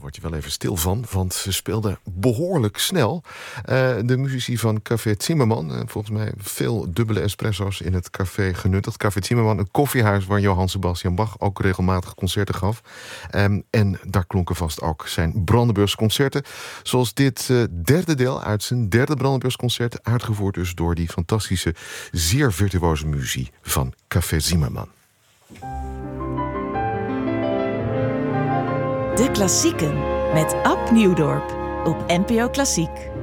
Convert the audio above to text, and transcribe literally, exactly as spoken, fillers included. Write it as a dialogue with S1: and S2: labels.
S1: word je wel even stil van, want ze speelden behoorlijk snel. Uh, de muzici van Café Zimmermann, uh, volgens mij veel dubbele espresso's in het café genuttigd. Café Zimmermann, een koffiehuis waar Johann Sebastian Bach ook regelmatig concerten gaf. Um, en daar klonken vast ook zijn Brandenburgs concerten. Zoals dit uh, derde deel uit zijn derde Brandenburgs concert, uitgevoerd dus door die fantastische, zeer virtuoze muziek van Café Zimmermann.
S2: De Klassieken met Ab Nieuwdorp op N P O Klassiek.